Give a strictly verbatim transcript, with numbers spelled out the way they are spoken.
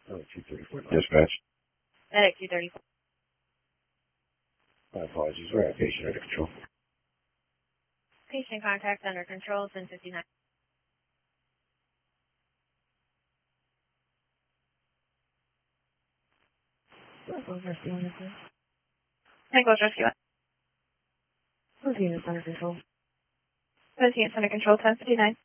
Oh, two thirty-four. Dispatch. Medic two thirty-four. My apologies. We're at patient under control. Patient contact under control, ten fifty-nine. Tango's Rescue Unit, sir. Tango's Rescue. Whose unit's under control? Those units under control, ten fifty-nine.